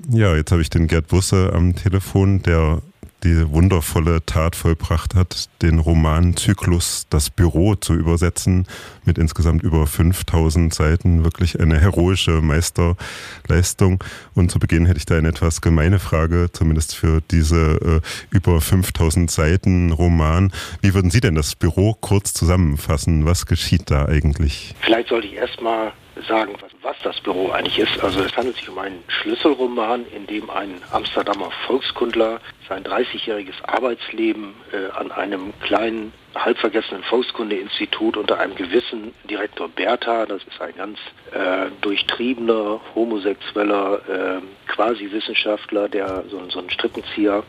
Ja, jetzt habe ich den Gerd Busse am Telefon, der die wundervolle Tat vollbracht hat, den Romanzyklus Das Büro zu übersetzen, mit insgesamt über 5000 Seiten. Wirklich eine heroische Meisterleistung. Und zu Beginn hätte ich da eine etwas gemeine Frage, zumindest für diese über 5000 Seiten Roman. Wie würden Sie denn das Büro kurz zusammenfassen? Was geschieht da eigentlich? Vielleicht sollte ich erstmal sagen, was das Büro eigentlich ist. Also es handelt sich um einen Schlüsselroman, in dem ein Amsterdamer Volkskundler sein 30-jähriges Arbeitsleben an einem kleinen, halbvergessenen Volkskundeinstitut unter einem gewissen Direktor Bertha, das ist ein ganz durchtriebener, homosexueller Quasi-Wissenschaftler, der so ein Strippenzieher,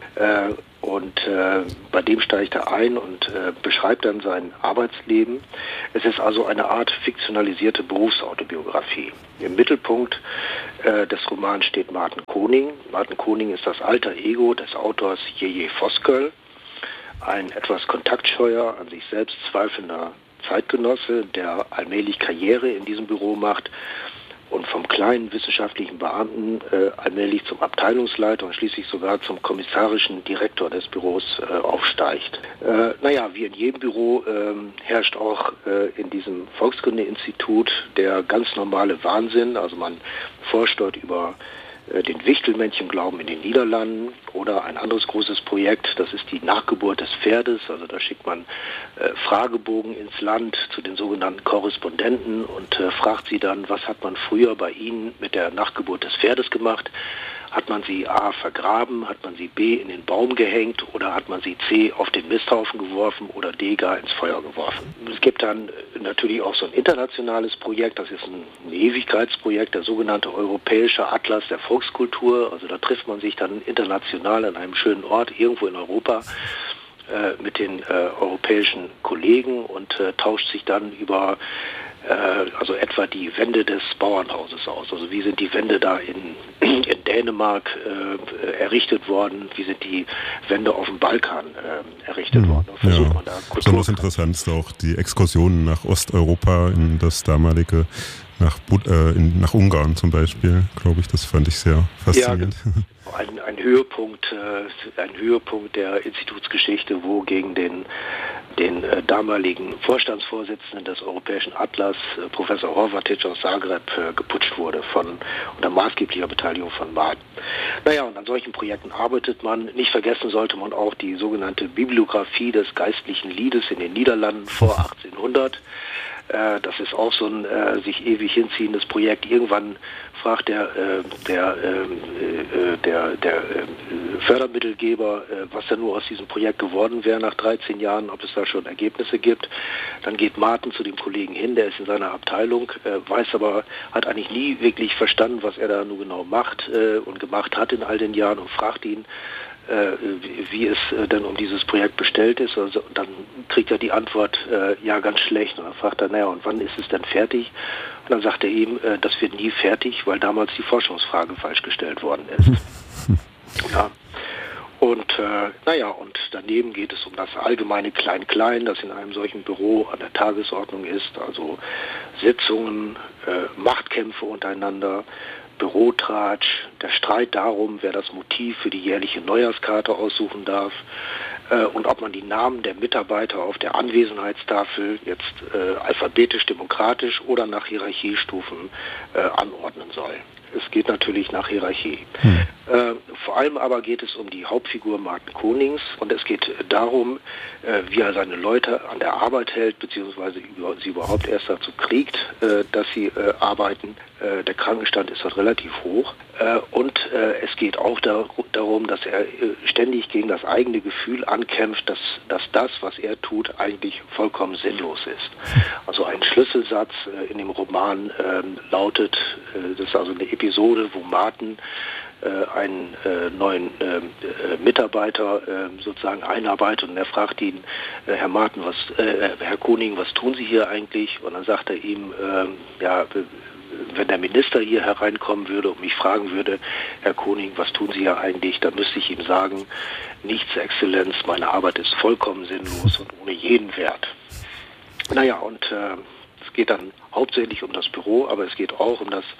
und bei dem steigt er ein und beschreibt dann sein Arbeitsleben. Es ist also eine Art fiktionalisierte Berufsautobiografie. Im Mittelpunkt des Romans steht Martin Koning. Martin Koning ist das alter Ego des Autors J.J. Voskuil, ein etwas kontaktscheuer, an sich selbst zweifelnder Zeitgenosse, der allmählich Karriere in diesem Büro macht und vom kleinen wissenschaftlichen Beamten allmählich zum Abteilungsleiter und schließlich sogar zum kommissarischen Direktor des Büros aufsteigt. Wie in jedem Büro herrscht auch in diesem Volkskundeinstitut der ganz normale Wahnsinn. Also man forscht dort über den Wichtelmännchenglauben in den Niederlanden oder ein anderes großes Projekt, das ist die Nachgeburt des Pferdes. Also da schickt man Fragebogen ins Land zu den sogenannten Korrespondenten und fragt sie dann, was hat man früher bei ihnen mit der Nachgeburt des Pferdes gemacht? Hat man sie A vergraben, hat man sie B in den Baum gehängt oder hat man sie C auf den Misthaufen geworfen oder D gar ins Feuer geworfen? Es gibt dann natürlich auch so ein internationales Projekt, das ist ein Ewigkeitsprojekt, der sogenannte Europäische Atlas der Volkskultur. Also da trifft man sich dann international an einem schönen Ort irgendwo in Europa mit den europäischen Kollegen und tauscht sich dann über also etwa die Wände des Bauernhauses aus. Also wie sind die Wände da in Dänemark errichtet worden? Wie sind die Wände auf dem Balkan errichtet worden? Versucht man da besonders interessant ist auch die Exkursionen nach Osteuropa, in das damalige, nach Ungarn zum Beispiel, glaube ich. Das fand ich sehr faszinierend. Ja, ein Höhepunkt der Institutsgeschichte, wo gegen den damaligen Vorstandsvorsitzenden des Europäischen Atlas, Professor Horvatic aus Zagreb, geputscht wurde unter maßgeblicher Beteiligung von Martin. Und an solchen Projekten arbeitet man. Nicht vergessen sollte man auch die sogenannte Bibliographie des geistlichen Liedes in den Niederlanden vor 1800. Das ist auch so ein sich ewig hinziehendes Projekt. Irgendwann fragt der Fördermittelgeber, was denn nur aus diesem Projekt geworden wäre nach 13 Jahren, ob es da schon Ergebnisse gibt. Dann geht Martin zu dem Kollegen hin, der ist in seiner Abteilung, hat eigentlich nie wirklich verstanden, was er da nur genau macht und gemacht hat in all den Jahren und fragt ihn, wie es denn um dieses Projekt bestellt ist. Also, dann kriegt er die Antwort, ja, ganz schlecht. Und dann fragt er, und wann ist es denn fertig? Und dann sagt er ihm, das wird nie fertig, weil damals die Forschungsfrage falsch gestellt worden ist. Ja. Und und daneben geht es um das allgemeine Klein-Klein, das in einem solchen Büro an der Tagesordnung ist. Also Sitzungen, Machtkämpfe untereinander, Bürotratsch, der Streit darum, wer das Motiv für die jährliche Neujahrskarte aussuchen darf und ob man die Namen der Mitarbeiter auf der Anwesenheitstafel jetzt alphabetisch, demokratisch oder nach Hierarchiestufen anordnen soll. Es geht natürlich nach Hierarchie. Vor allem aber geht es um die Hauptfigur Martin Konings und es geht darum, wie er seine Leute an der Arbeit hält, beziehungsweise sie überhaupt erst dazu kriegt, dass sie arbeiten. Der Krankenstand ist dort relativ hoch. Und es geht auch darum, dass er ständig gegen das eigene Gefühl ankämpft, dass das, was er tut, eigentlich vollkommen sinnlos ist. Also ein Schlüsselsatz in dem Roman lautet, das ist also eine Episode, wo Martin einen neuen Mitarbeiter sozusagen einarbeitet und er fragt ihn, Herr Martin, Herr Koning, was tun Sie hier eigentlich? Und dann sagt er ihm, wenn der Minister hier hereinkommen würde und mich fragen würde, Herr Koning, was tun Sie hier eigentlich, dann müsste ich ihm sagen, nichts, Exzellenz, meine Arbeit ist vollkommen sinnlos und ohne jeden Wert. Es geht dann hauptsächlich um das Büro, aber es geht auch um das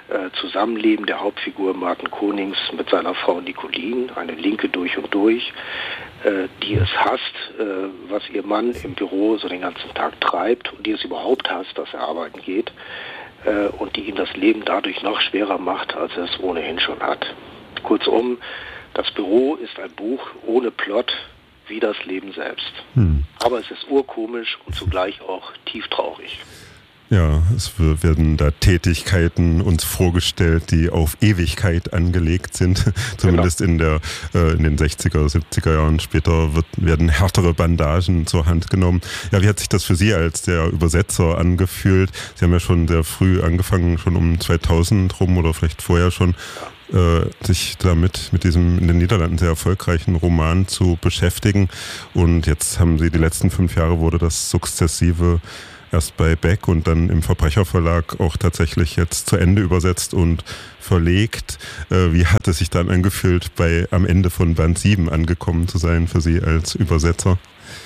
Zusammenleben der Hauptfigur Martin Konings mit seiner Frau Nicolene, eine Linke durch und durch, die es hasst, was ihr Mann im Büro so den ganzen Tag treibt und die es überhaupt hasst, dass er arbeiten geht und die ihm das Leben dadurch noch schwerer macht, als er es ohnehin schon hat. Kurzum, das Büro ist ein Buch ohne Plot, wie das Leben selbst. Aber es ist urkomisch und zugleich auch tieftraurig. Ja, es werden da Tätigkeiten uns vorgestellt, die auf Ewigkeit angelegt sind. Zumindest in den 60er, 70er Jahren. Später werden härtere Bandagen zur Hand genommen. Ja, wie hat sich das für Sie als der Übersetzer angefühlt? Sie haben ja schon sehr früh angefangen, schon um 2000 rum oder vielleicht vorher schon, sich damit mit diesem in den Niederlanden sehr erfolgreichen Roman zu beschäftigen. Und jetzt haben Sie die letzten 5 Jahre, wurde das sukzessive erst bei Beck und dann im Verbrecherverlag auch tatsächlich jetzt zu Ende übersetzt und verlegt. Wie hat es sich dann angefühlt, am Ende von Band 7 angekommen zu sein für Sie als Übersetzer?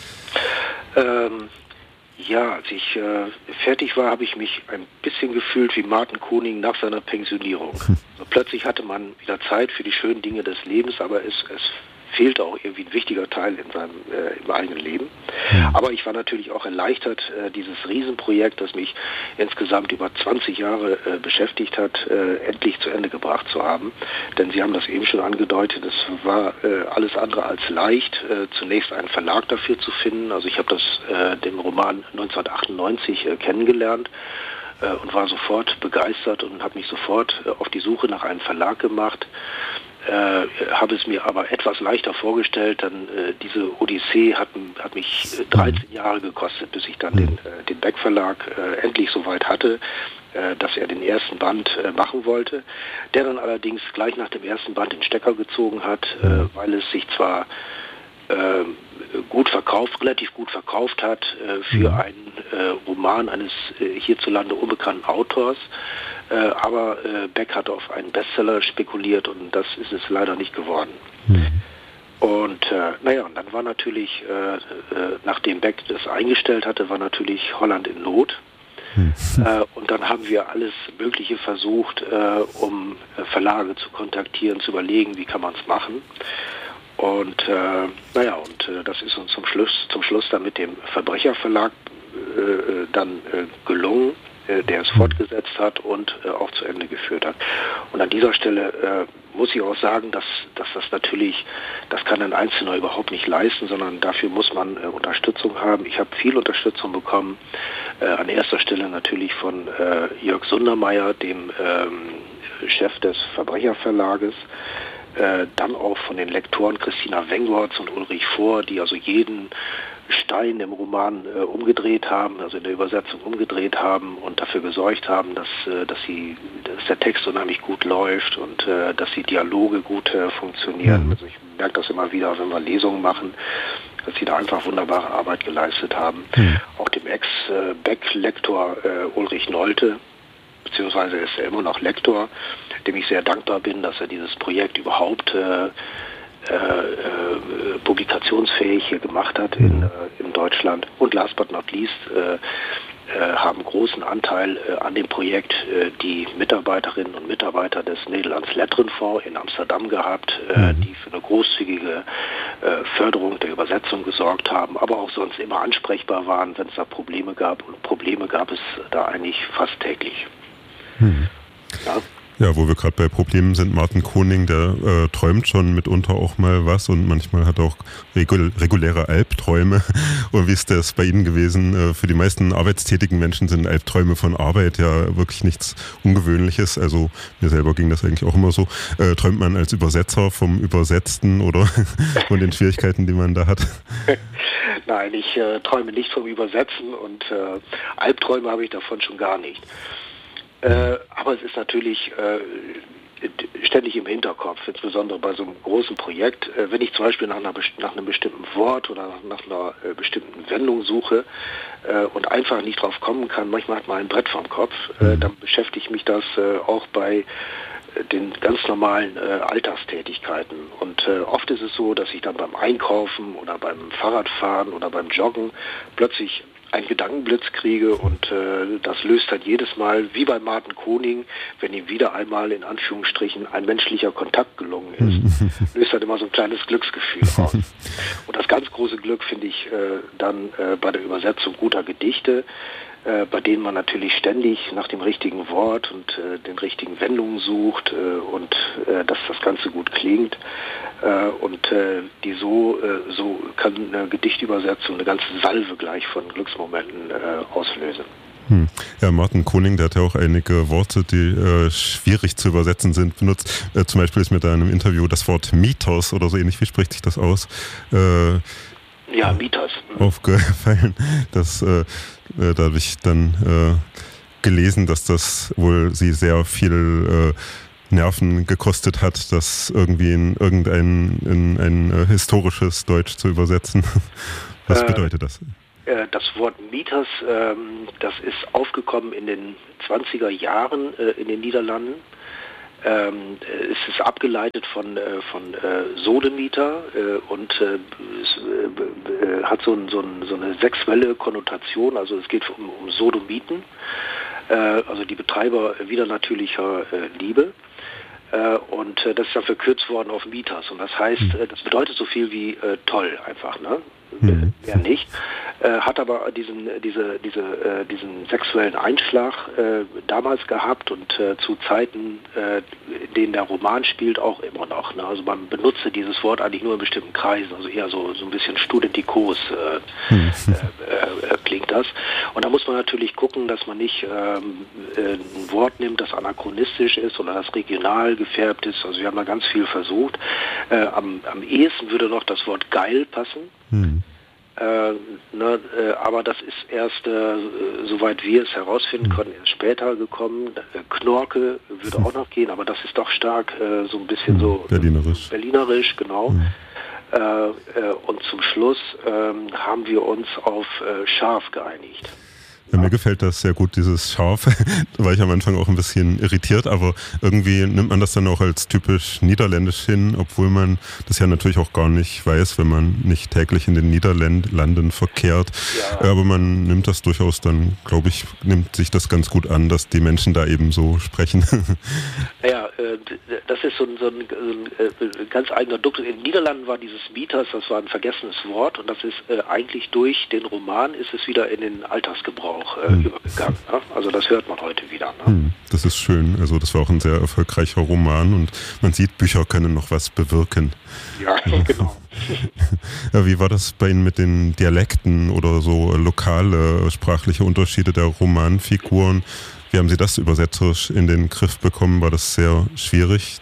Ja, als ich fertig war, habe ich mich ein bisschen gefühlt wie Martin Koning nach seiner Pensionierung. Also plötzlich hatte man wieder Zeit für die schönen Dinge des Lebens, aber es fehlte auch irgendwie ein wichtiger Teil in seinem im eigenen Leben. Aber ich war natürlich auch erleichtert, dieses Riesenprojekt, das mich insgesamt über 20 Jahre beschäftigt hat, endlich zu Ende gebracht zu haben. Denn Sie haben das eben schon angedeutet, es war alles andere als leicht, zunächst einen Verlag dafür zu finden. Also ich habe den Roman 1998 kennengelernt und war sofort begeistert und habe mich sofort auf die Suche nach einem Verlag gemacht. Habe es mir aber etwas leichter vorgestellt, denn diese Odyssee hat mich 13 Jahre gekostet, bis ich dann den Beck Verlag endlich so weit hatte, dass er den ersten Band machen wollte, der dann allerdings gleich nach dem ersten Band den Stecker gezogen hat, weil es sich zwar relativ gut verkauft hat für einen Roman eines hierzulande unbekannten Autors, aber Beck hat auf einen Bestseller spekuliert und das ist es leider nicht geworden. Und und dann war natürlich, nachdem Beck das eingestellt hatte, war natürlich Holland in Not. Und dann haben wir alles Mögliche versucht, um Verlage zu kontaktieren, zu überlegen, wie kann man es machen. Und das ist uns zum Schluss dann mit dem Verbrecherverlag dann gelungen, der es fortgesetzt hat und auch zu Ende geführt hat. Und an dieser Stelle muss ich auch sagen, dass das natürlich, das kann ein Einzelner überhaupt nicht leisten, sondern dafür muss man Unterstützung haben. Ich habe viel Unterstützung bekommen, an erster Stelle natürlich von Jörg Sundermeier, dem Chef des Verbrecherverlages, dann auch von den Lektoren Christina Wengortz und Ulrich Vohr, die also jeden Stein im Roman umgedreht haben, also in der Übersetzung umgedreht haben und dafür gesorgt haben, dass der Text unheimlich gut läuft und dass die Dialoge gut funktionieren. Also ich merke das immer wieder, wenn wir Lesungen machen, dass sie da einfach wunderbare Arbeit geleistet haben. Auch dem Ex-Beck-Lektor Ulrich Nolte, beziehungsweise ist er immer noch Lektor, dem ich sehr dankbar bin, dass er dieses Projekt überhaupt publikationsfähig hier gemacht hat in Deutschland. Und last but not least haben großen Anteil an dem Projekt die Mitarbeiterinnen und Mitarbeiter des Nederlands Letterenfonds in Amsterdam gehabt, die für eine großzügige Förderung der Übersetzung gesorgt haben, aber auch sonst immer ansprechbar waren, wenn es da Probleme gab. Und Probleme gab es da eigentlich fast täglich. Ja. Ja, wo wir gerade bei Problemen sind, Martin Koning, der träumt schon mitunter auch mal was und manchmal hat auch reguläre Albträume. Und wie ist das bei Ihnen gewesen? Für die meisten arbeitstätigen Menschen sind Albträume von Arbeit ja wirklich nichts Ungewöhnliches. Also mir selber ging das eigentlich auch immer so. Träumt man als Übersetzer vom Übersetzten oder von den Schwierigkeiten, die man da hat? Nein, ich träume nicht vom Übersetzen und Albträume habe ich davon schon gar nicht. Aber es ist natürlich ständig im Hinterkopf, insbesondere bei so einem großen Projekt. Wenn ich zum Beispiel nach einem bestimmten Wort oder nach einer bestimmten Wendung suche und einfach nicht drauf kommen kann, manchmal hat man ein Brett vorm Kopf, dann beschäftigt mich das auch bei den ganz normalen Alltagstätigkeiten. Und oft ist es so, dass ich dann beim Einkaufen oder beim Fahrradfahren oder beim Joggen plötzlich einen Gedankenblitz kriege und das löst dann jedes Mal, wie bei Martin Koning, wenn ihm wieder einmal in Anführungsstrichen ein menschlicher Kontakt gelungen ist, löst dann immer so ein kleines Glücksgefühl aus. Und das ganz große Glück finde ich dann bei der Übersetzung guter Gedichte, bei denen man natürlich ständig nach dem richtigen Wort und den richtigen Wendungen sucht und dass das Ganze gut klingt. Und die so kann eine Gedichtübersetzung eine ganze Salve gleich von Glücksmomenten auslösen. Ja, Martin Koning, der hat ja auch einige Worte, die schwierig zu übersetzen sind, benutzt. Zum Beispiel ist mir da in einem Interview das Wort Mythos oder so ähnlich, wie spricht sich das aus? Ja, Mythos. Aufgefallen. Da habe ich dann gelesen, dass das wohl sie sehr viel Nerven gekostet hat, das irgendwie in ein historisches Deutsch zu übersetzen. Was bedeutet das? Das Wort Mythos, das ist aufgekommen in den 20er Jahren in den Niederlanden. Es ist abgeleitet von Sodomiter und es hat so eine sexuelle Konnotation, also es geht um Sodomiten, also die Betreiber widernatürlicher Liebe. Und das ist dann verkürzt worden auf Mythos. Und das heißt, das bedeutet so viel wie toll einfach, ne? Mehr nicht. Hat aber diesen sexuellen Einschlag damals gehabt und zu Zeiten, in denen der Roman spielt, auch immer noch. Ne? Also man benutze dieses Wort eigentlich nur in bestimmten Kreisen, also eher so ein bisschen studentikos klingt das. Und da muss man natürlich gucken, dass man nicht ein Wort nimmt, das anachronistisch ist oder das regional gefärbt ist. Also wir haben da ganz viel versucht. Am ehesten würde noch das Wort geil passen. Aber das ist erst, soweit wir es herausfinden konnten, erst später gekommen. Knorke würde auch noch gehen, aber das ist doch stark so ein bisschen so Berlinerisch, genau. Und zum Schluss haben wir uns auf scharf geeinigt. Ja, mir gefällt das sehr gut, dieses Scharf. Da war ich am Anfang auch ein bisschen irritiert, aber irgendwie nimmt man das dann auch als typisch niederländisch hin, obwohl man das ja natürlich auch gar nicht weiß, wenn man nicht täglich in den Niederlanden verkehrt. Ja. Aber man nimmt das durchaus dann, glaube ich, nimmt sich das ganz gut an, dass die Menschen da eben so sprechen. Ja, das ist so ein ganz eigener Duktus. In den Niederlanden war dieses Mythos, das war ein vergessenes Wort und das ist eigentlich durch den Roman ist es wieder in den Alltagsgebrauch übergegangen. Ne? Also das hört man heute wieder. Ne? Das ist schön. Also das war auch ein sehr erfolgreicher Roman und man sieht, Bücher können noch was bewirken. Ja, genau. Ja, wie war das bei Ihnen mit den Dialekten oder so lokale sprachliche Unterschiede der Romanfiguren? Wie haben Sie das übersetzerisch in den Griff bekommen? War das sehr schwierig?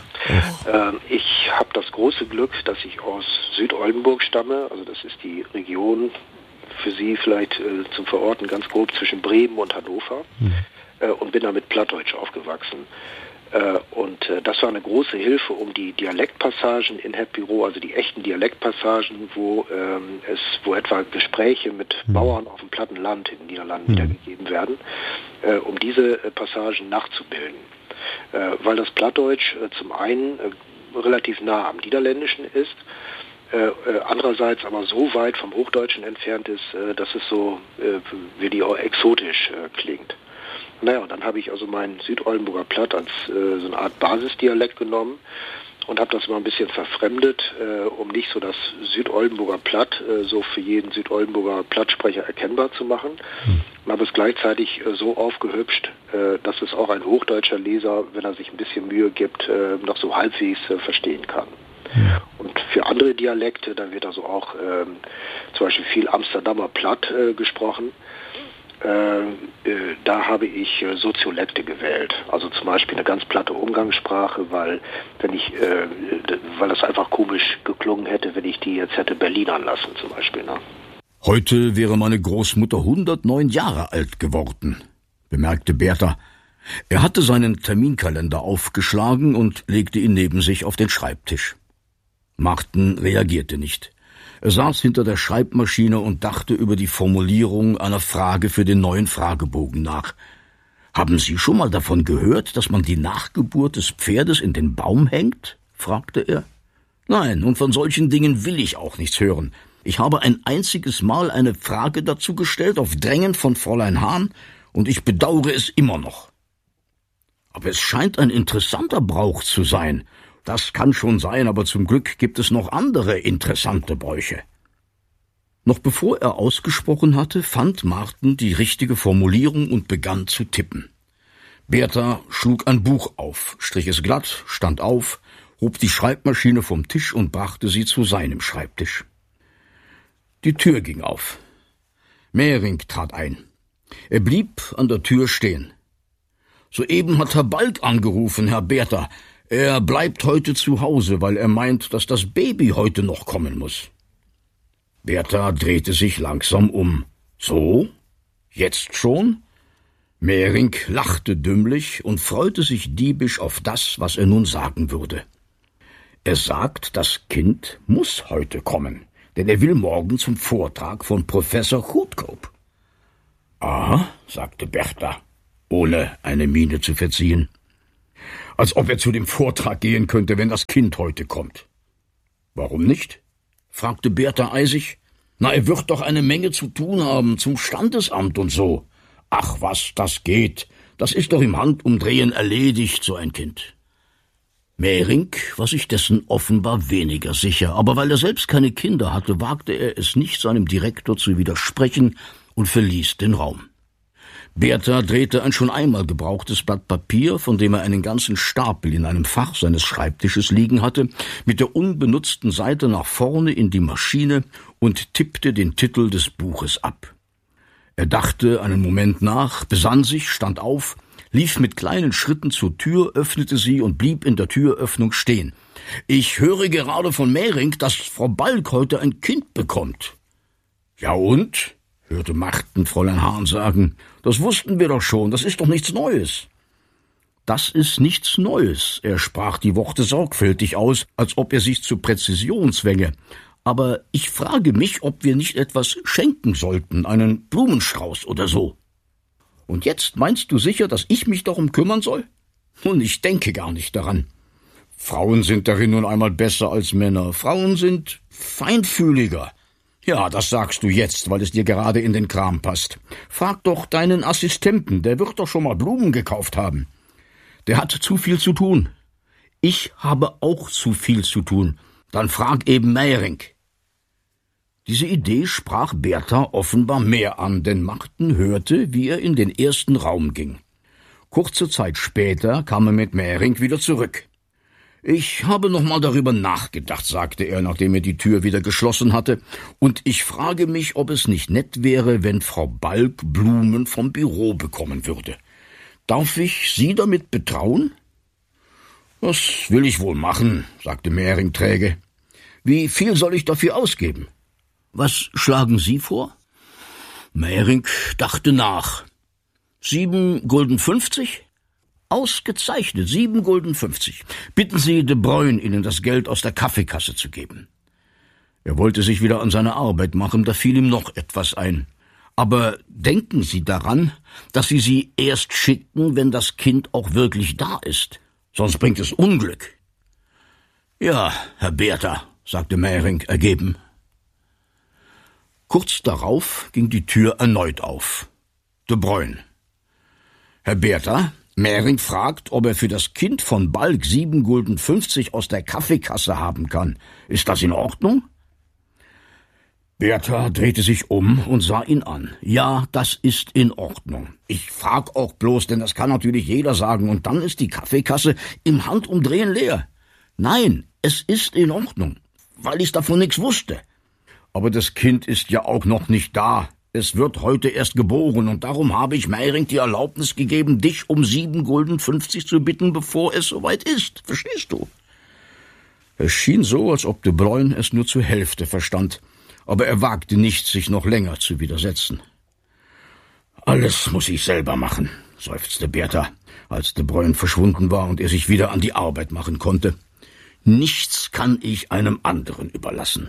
Ich habe das große Glück, dass ich aus Südoldenburg stamme. Also das ist die Region, für Sie vielleicht zum Verorten ganz grob zwischen Bremen und Hannover und bin da mit Plattdeutsch aufgewachsen. Und das war eine große Hilfe, um die Dialektpassagen in Hetbüro, also die echten Dialektpassagen, wo etwa Gespräche mit Bauern auf dem platten Land in den Niederlanden wiedergegeben werden, um diese Passagen nachzubilden. Weil das Plattdeutsch zum einen relativ nah am Niederländischen ist, andererseits aber so weit vom Hochdeutschen entfernt ist, dass es so wie exotisch klingt. Naja, und dann habe ich also meinen Südoldenburger Platt als so eine Art Basisdialekt genommen und habe das mal ein bisschen verfremdet, um nicht so das Südoldenburger Platt so für jeden Südoldenburger Plattsprecher erkennbar zu machen. Und habe es gleichzeitig so aufgehübscht, dass es auch ein hochdeutscher Leser, wenn er sich ein bisschen Mühe gibt, noch so halbwegs verstehen kann. Und für andere Dialekte, da wird also auch zum Beispiel viel Amsterdamer Platt gesprochen. Da habe ich Soziolekte gewählt, also zum Beispiel eine ganz platte Umgangssprache, weil das einfach komisch geklungen hätte, wenn ich die jetzt hätte Berlinern lassen zum Beispiel. Ne? Heute wäre meine Großmutter 109 Jahre alt geworden, bemerkte Bertha. Er hatte seinen Terminkalender aufgeschlagen und legte ihn neben sich auf den Schreibtisch. Martin reagierte nicht. Er saß hinter der Schreibmaschine und dachte über die Formulierung einer Frage für den neuen Fragebogen nach. »Haben Sie schon mal davon gehört, dass man die Nachgeburt des Pferdes in den Baum hängt?« fragte er. »Nein, und von solchen Dingen will ich auch nichts hören. Ich habe ein einziges Mal eine Frage dazu gestellt, auf Drängen von Fräulein Hahn, und ich bedauere es immer noch.« »Aber es scheint ein interessanter Brauch zu sein.« »Das kann schon sein, aber zum Glück gibt es noch andere interessante Bräuche.« Noch bevor er ausgesprochen hatte, fand Marten die richtige Formulierung und begann zu tippen. Bertha schlug ein Buch auf, strich es glatt, stand auf, hob die Schreibmaschine vom Tisch und brachte sie zu seinem Schreibtisch. Die Tür ging auf. Mehring trat ein. Er blieb an der Tür stehen. »Soeben hat Herr Balk angerufen, Herr Bertha. Er bleibt heute zu Hause, weil er meint, dass das Baby heute noch kommen muss.« Bertha drehte sich langsam um. »So? Jetzt schon?« Mehring lachte dümmlich und freute sich diebisch auf das, was er nun sagen würde. »Er sagt, das Kind muss heute kommen, denn er will morgen zum Vortrag von Professor Chutkow.« »Aha«, sagte Bertha, ohne eine Miene zu verziehen. »Als ob er zu dem Vortrag gehen könnte, wenn das Kind heute kommt.« »Warum nicht?« fragte Bertha eisig. »Na, er wird doch eine Menge zu tun haben, zum Standesamt und so.« »Ach was, das geht. Das ist doch im Handumdrehen erledigt, so ein Kind.« Mehring war sich dessen offenbar weniger sicher, aber weil er selbst keine Kinder hatte, wagte er es nicht, seinem Direktor zu widersprechen und verließ den Raum. Bertha drehte ein schon einmal gebrauchtes Blatt Papier, von dem er einen ganzen Stapel in einem Fach seines Schreibtisches liegen hatte, mit der unbenutzten Seite nach vorne in die Maschine und tippte den Titel des Buches ab. Er dachte einen Moment nach, besann sich, stand auf, lief mit kleinen Schritten zur Tür, öffnete sie und blieb in der Türöffnung stehen. »Ich höre gerade von Mehring, dass Frau Balk heute ein Kind bekommt.« »Ja und?« hörte Marten Fräulein Hahn sagen. »Das wussten wir doch schon, das ist doch nichts Neues.« »Das ist nichts Neues«, er sprach die Worte sorgfältig aus, als ob er sich zur Präzision zwänge. »Aber ich frage mich, ob wir nicht etwas schenken sollten, einen Blumenstrauß oder so.« »Und jetzt meinst du sicher, dass ich mich darum kümmern soll?« »Nun, ich denke gar nicht daran. Frauen sind darin nun einmal besser als Männer. Frauen sind feinfühliger.« »Ja, das sagst du jetzt, weil es dir gerade in den Kram passt. Frag doch deinen Assistenten, der wird doch schon mal Blumen gekauft haben. Der hat zu viel zu tun.« »Ich habe auch zu viel zu tun. Dann frag eben Mehring.« Diese Idee sprach Bertha offenbar mehr an, denn Marten hörte, wie er in den ersten Raum ging. Kurze Zeit später kam er mit Mehring wieder zurück. »Ich habe noch mal darüber nachgedacht«, sagte er, nachdem er die Tür wieder geschlossen hatte, »und ich frage mich, ob es nicht nett wäre, wenn Frau Balk Blumen vom Büro bekommen würde. Darf ich Sie damit betrauen?« »Das will ich wohl machen«, sagte Mehring träge. »Wie viel soll ich dafür ausgeben?« »Was schlagen Sie vor?« Mehring dachte nach. 7,50 Gulden? »Ausgezeichnet, 7,50 Gulden. Bitten Sie de Bruyn, Ihnen das Geld aus der Kaffeekasse zu geben.« Er wollte sich wieder an seine Arbeit machen, da fiel ihm noch etwas ein. »Aber denken Sie daran, dass Sie sie erst schicken, wenn das Kind auch wirklich da ist. Sonst bringt es Unglück.« »Ja, Herr Bertha«, sagte Mehring ergeben. Kurz darauf ging die Tür erneut auf. De Bruyn. »Herr Bertha, Mehring fragt, ob er für das Kind von Balk 7,50 Gulden aus der Kaffeekasse haben kann. Ist das in Ordnung?« Bertha drehte sich um und sah ihn an. »Ja, das ist in Ordnung. Ich frag auch bloß, denn das kann natürlich jeder sagen, und dann ist die Kaffeekasse im Handumdrehen leer. Nein, es ist in Ordnung, weil ich davon nichts wusste. Aber das Kind ist ja auch noch nicht da. Es wird heute erst geboren, und darum habe ich Mehring die Erlaubnis gegeben, dich um 7,50 Gulden zu bitten, bevor es soweit ist. Verstehst du?« Es schien so, als ob de Bruyn es nur zur Hälfte verstand, aber er wagte nicht, sich noch länger zu widersetzen. »Alles muss ich selber machen«, seufzte Bertha, als de Bruyn verschwunden war und er sich wieder an die Arbeit machen konnte. »Nichts kann ich einem anderen überlassen.«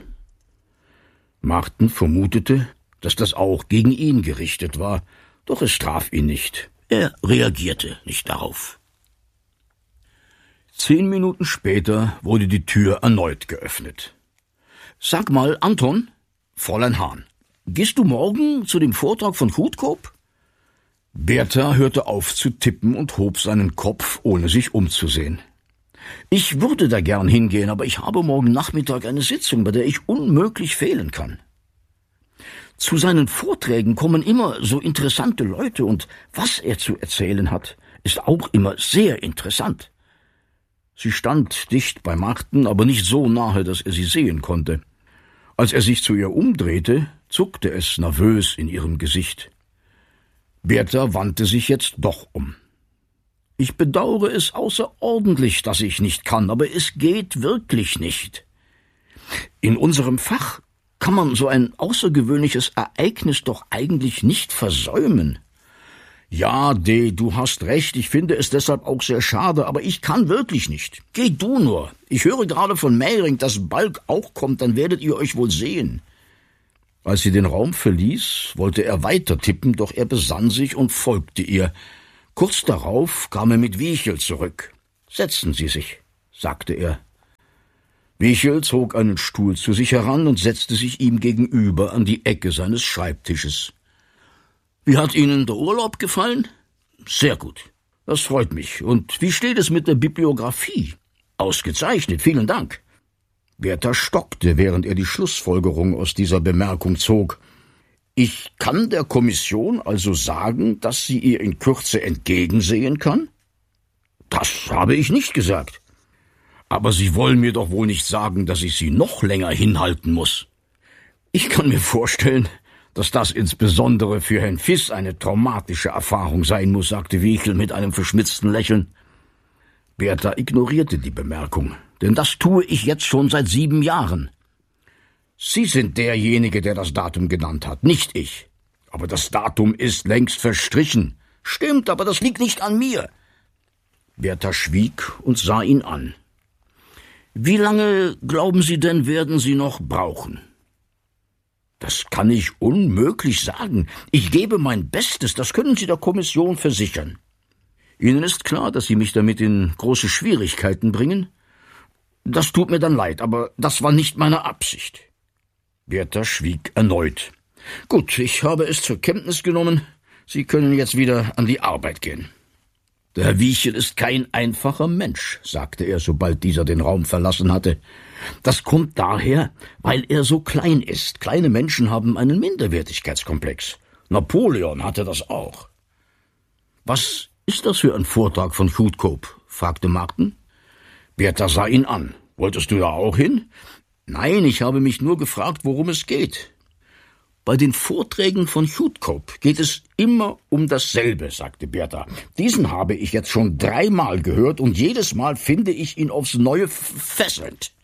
Marten vermutete, dass das auch gegen ihn gerichtet war, doch es traf ihn nicht. Er reagierte nicht darauf. 10 Minuten später wurde die Tür erneut geöffnet. »Sag mal, Anton«, »Fräulein Hahn, gehst du morgen zu dem Vortrag von Chutkow?« Bertha hörte auf zu tippen und hob seinen Kopf, ohne sich umzusehen. »Ich würde da gern hingehen, aber ich habe morgen Nachmittag eine Sitzung, bei der ich unmöglich fehlen kann.« Zu seinen Vorträgen kommen immer so interessante Leute, und was er zu erzählen hat, ist auch immer sehr interessant. Sie stand dicht bei Marten, aber nicht so nahe, dass er sie sehen konnte. Als er sich zu ihr umdrehte, zuckte es nervös in ihrem Gesicht. Bertha wandte sich jetzt doch um. »Ich bedauere es außerordentlich, dass ich nicht kann, aber es geht wirklich nicht. In unserem Fach kann man so ein außergewöhnliches Ereignis doch eigentlich nicht versäumen.« »Ja, du hast recht, ich finde es deshalb auch sehr schade, aber ich kann wirklich nicht. Geh du nur. Ich höre gerade von Mehring, dass Balk auch kommt, dann werdet ihr euch wohl sehen.« Als sie den Raum verließ, wollte er weiter tippen, doch er besann sich und folgte ihr. Kurz darauf kam er mit Wiechel zurück. »Setzen Sie sich«, sagte er. Wiechel zog einen Stuhl zu sich heran und setzte sich ihm gegenüber an die Ecke seines Schreibtisches. »Wie hat Ihnen der Urlaub gefallen?« »Sehr gut. Das freut mich. Und wie steht es mit der Bibliografie?« »Ausgezeichnet, vielen Dank.« Bertha stockte, während er die Schlussfolgerung aus dieser Bemerkung zog. »Ich kann der Kommission also sagen, dass sie ihr in Kürze entgegensehen kann?« »Das habe ich nicht gesagt.« »Aber Sie wollen mir doch wohl nicht sagen, dass ich Sie noch länger hinhalten muss?« »Ich kann mir vorstellen, dass das insbesondere für Herrn Fiss eine traumatische Erfahrung sein muss«, sagte Wiechel mit einem verschmitzten Lächeln. Bertha ignorierte die Bemerkung, denn das tue ich jetzt schon seit 7 Jahren. »Sie sind derjenige, der das Datum genannt hat, nicht ich. Aber das Datum ist längst verstrichen.« »Stimmt, aber das liegt nicht an mir.« Bertha schwieg und sah ihn an. »Wie lange, glauben Sie denn, werden Sie noch brauchen?« »Das kann ich unmöglich sagen. Ich gebe mein Bestes, das können Sie der Kommission versichern.« »Ihnen ist klar, dass Sie mich damit in große Schwierigkeiten bringen?« »Das tut mir dann leid, aber das war nicht meine Absicht.« Bertha schwieg erneut. »Gut, ich habe es zur Kenntnis genommen. Sie können jetzt wieder an die Arbeit gehen.« »Der Herr Wiechel ist kein einfacher Mensch«, sagte er, sobald dieser den Raum verlassen hatte. »Das kommt daher, weil er so klein ist. Kleine Menschen haben einen Minderwertigkeitskomplex. Napoleon hatte das auch.« »Was ist das für ein Vortrag von Chutkow?« fragte Marten. Bertha sah ihn an. »Wolltest du da auch hin?« »Nein, ich habe mich nur gefragt, worum es geht.« »Bei den Vorträgen von Chutkow geht es immer um dasselbe«, sagte Bertha. »Diesen habe ich jetzt schon 3-mal gehört, und jedes Mal finde ich ihn aufs Neue fesselnd.«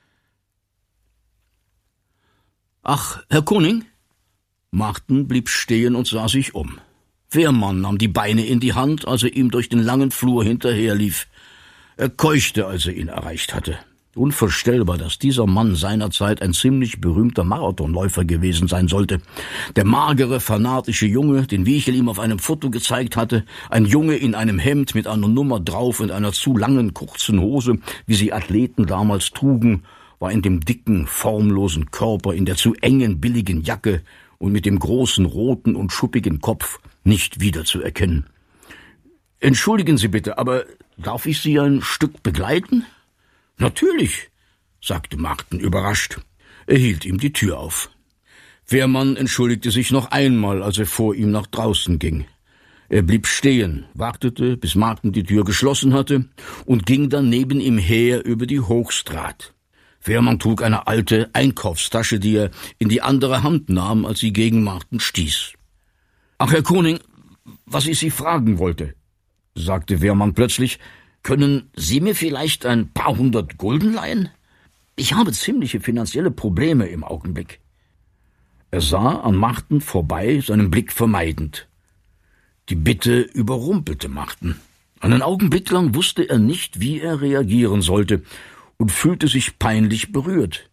»Ach, Herr Koning?« Marten blieb stehen und sah sich um. Wehrmann nahm die Beine in die Hand, als er ihm durch den langen Flur hinterherlief. Er keuchte, als er ihn erreicht hatte. Unvorstellbar, dass dieser Mann seinerzeit ein ziemlich berühmter Marathonläufer gewesen sein sollte. Der magere, fanatische Junge, den Wiechel ihm auf einem Foto gezeigt hatte, ein Junge in einem Hemd mit einer Nummer drauf und einer zu langen, kurzen Hose, wie sie Athleten damals trugen, war in dem dicken, formlosen Körper, in der zu engen, billigen Jacke und mit dem großen, roten und schuppigen Kopf nicht wiederzuerkennen. »Entschuldigen Sie bitte, aber darf ich Sie ein Stück begleiten?« »Natürlich«, sagte Marten überrascht. Er hielt ihm die Tür auf. Wehrmann entschuldigte sich noch einmal, als er vor ihm nach draußen ging. Er blieb stehen, wartete, bis Marten die Tür geschlossen hatte, und ging dann neben ihm her über die Hochstraat. Wehrmann trug eine alte Einkaufstasche, die er in die andere Hand nahm, als sie gegen Marten stieß. »Ach, Herr Koning, was ich Sie fragen wollte«, sagte Wehrmann plötzlich, »können Sie mir vielleicht ein paar 100 Gulden leihen? Ich habe ziemliche finanzielle Probleme im Augenblick.« Er sah an Marten vorbei, seinen Blick vermeidend. Die Bitte überrumpelte Marten. Einen Augenblick lang wusste er nicht, wie er reagieren sollte, und fühlte sich peinlich berührt.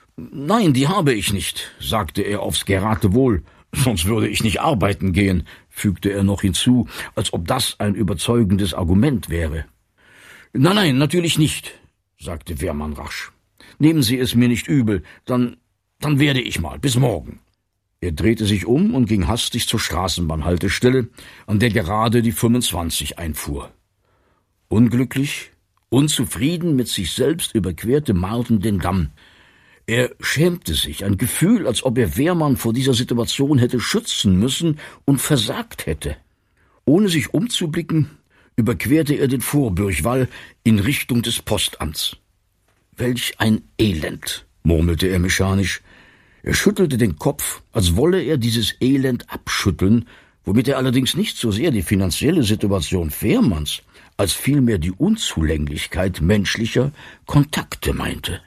»Nein, die habe ich nicht«, sagte er aufs Geratewohl, »sonst würde ich nicht arbeiten gehen. fügte er noch hinzu, als ob das ein überzeugendes Argument wäre. »Nein, natürlich nicht«, sagte Wehrmann rasch. »Nehmen Sie es mir nicht übel, dann werde ich mal, bis morgen.« Er drehte sich um und ging hastig zur Straßenbahnhaltestelle, an der gerade die 25 einfuhr. Unglücklich, unzufrieden mit sich selbst überquerte Marten den Damm. Er schämte sich, ein Gefühl, als ob er Wehrmann vor dieser Situation hätte schützen müssen und versagt hätte. Ohne sich umzublicken, überquerte er den Vorburgwall in Richtung des Postamts. »Welch ein Elend«, murmelte er mechanisch. Er schüttelte den Kopf, als wolle er dieses Elend abschütteln, womit er allerdings nicht so sehr die finanzielle Situation Wehrmanns, als vielmehr die Unzulänglichkeit menschlicher Kontakte meinte.